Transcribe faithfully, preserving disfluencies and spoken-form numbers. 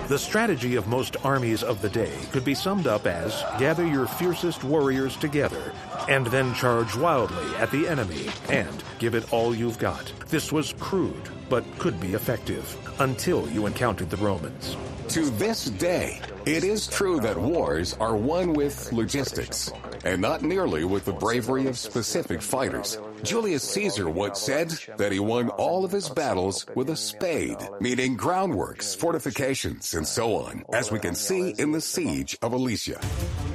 The strategy of most armies of the day could be summed up as gather your fiercest warriors together and then charge wildly at the enemy and give it all you've got. This was crude, but could be effective until you encountered the Romans. To this day, it is true that wars are won with logistics, and not nearly with the bravery of specific fighters. Julius Caesar once said that he won all of his battles with a spade, meaning groundworks, fortifications, and so on, as we can see in the siege of Alesia.